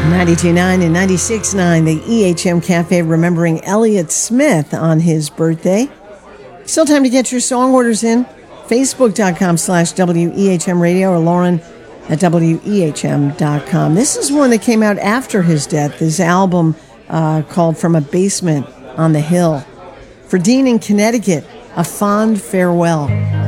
92.9 and 96.9, the EHM Cafe remembering Elliott Smith on his birthday. Still time to get your song orders in. Facebook.com/WEHM Radio or Lauren at WEHM.com. This is one that came out after his death. This album called From a Basement on the Hill. For Dean in Connecticut, A Fond Farewell.